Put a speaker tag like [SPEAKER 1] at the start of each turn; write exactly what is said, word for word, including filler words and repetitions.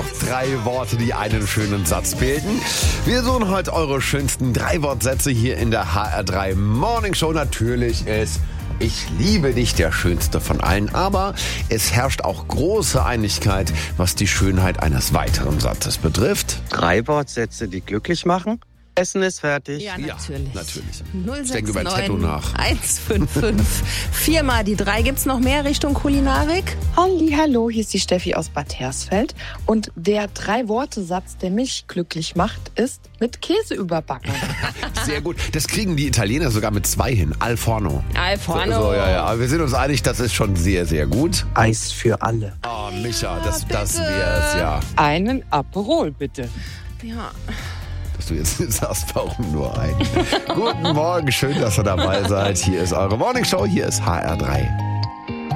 [SPEAKER 1] auf drei Worte, die einen schönen Satz bilden. Wir suchen heute eure schönsten drei Wortsätze hier in der H R drei Morning Show. Natürlich ist "Ich liebe dich" der schönste von allen, aber es herrscht auch große Einigkeit, was die Schönheit eines weiteren Satzes betrifft.
[SPEAKER 2] Drei Wortsätze, die glücklich machen. Essen ist fertig.
[SPEAKER 3] Ja, natürlich.
[SPEAKER 1] Ja, natürlich.
[SPEAKER 3] null
[SPEAKER 1] Ich
[SPEAKER 3] sechs
[SPEAKER 1] denke über ein Tattoo
[SPEAKER 3] neun
[SPEAKER 1] nach.
[SPEAKER 3] eins fünf fünf vier mal die drei. Gibt's noch mehr Richtung Kulinarik?
[SPEAKER 4] Hallo, hier ist die Steffi aus Bad Hersfeld. Und der Drei-Worte-Satz, der mich glücklich macht, ist mit Käse überbacken.
[SPEAKER 1] Sehr gut. Das kriegen die Italiener sogar mit zwei hin. Al forno.
[SPEAKER 3] Al forno.
[SPEAKER 1] So, ja, ja. Aber wir sind uns einig, das ist schon sehr, sehr gut.
[SPEAKER 2] Eis für alle.
[SPEAKER 1] Oh, Micha, das, das wär's, ja.
[SPEAKER 4] Einen Aperol, bitte.
[SPEAKER 3] Ja.
[SPEAKER 1] Dass du jetzt nicht sagst, warum nur ein. Guten Morgen, schön, dass ihr dabei seid. Hier ist eure Morning Show, hier ist H R drei.